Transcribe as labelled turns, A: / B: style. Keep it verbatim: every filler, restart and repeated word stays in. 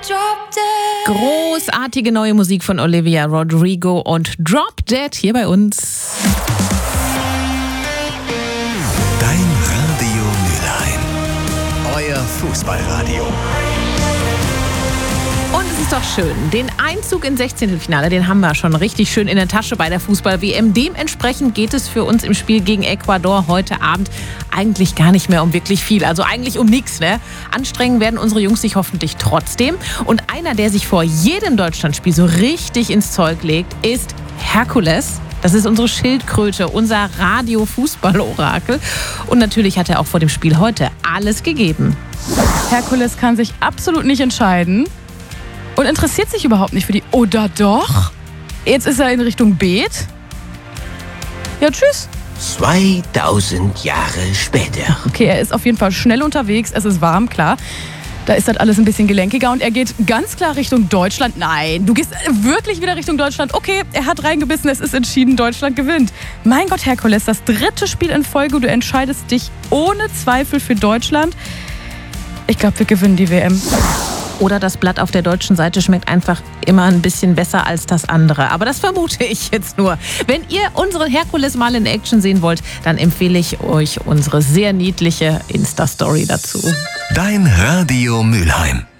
A: Großartige neue Musik von Olivia Rodrigo und Drop Dead hier bei uns.
B: Dein Radio Mülheim. Euer Fußballradio.
A: Und es ist doch schön, den Einzug ins Sechzehntelfinale, den haben wir schon richtig schön in der Tasche bei der Fußball-W M. Dementsprechend geht es für uns im Spiel gegen Ecuador heute Abend eigentlich gar nicht mehr um wirklich viel. Also eigentlich um nichts, ne? Anstrengen werden unsere Jungs sich hoffentlich trotzdem. Und einer, der sich vor jedem Deutschlandspiel so richtig ins Zeug legt, ist Herkules. Das ist unsere Schildkröte, unser Radio-Fußball-Orakel. Und natürlich hat er auch vor dem Spiel heute alles gegeben.
C: Herkules kann sich absolut nicht entscheiden. Und interessiert sich überhaupt nicht für die. Oder doch? Jetzt ist er in Richtung Beet. Ja, tschüss.
D: zweitausend Jahre später.
C: Okay, er ist auf jeden Fall schnell unterwegs. Es ist warm, klar. Da ist das alles ein bisschen gelenkiger. Und er geht ganz klar Richtung Deutschland. Nein, du gehst wirklich wieder Richtung Deutschland. Okay, er hat reingebissen. Es ist entschieden. Deutschland gewinnt. Mein Gott, Herkules, das dritte Spiel in Folge. Du entscheidest dich ohne Zweifel für Deutschland. Ich glaube, wir gewinnen die W M.
A: Oder das Blatt auf der deutschen Seite schmeckt einfach immer ein bisschen besser als das andere. Aber das vermute ich jetzt nur. Wenn ihr unseren Herkules mal in Action sehen wollt, dann empfehle ich euch unsere sehr niedliche Insta-Story dazu.
B: Dein Radio Mülheim.